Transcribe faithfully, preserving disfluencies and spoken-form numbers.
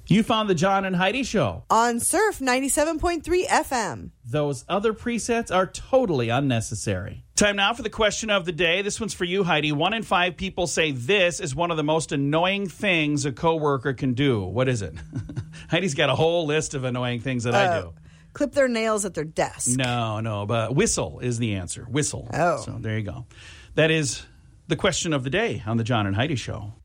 You found the John and Heidi Show on Surf ninety-seven point three F M. Those other presets are totally unnecessary. Time now for the question of the day. This one's for you, Heidi. One in five people say this is one of the most annoying things a coworker can do. What is it? Heidi's got a whole list of annoying things that uh, I do. Clip their nails at their desk. No, no, but whistle is the answer. Whistle. Oh. So there you go. That is the question of the day on the John and Heidi Show.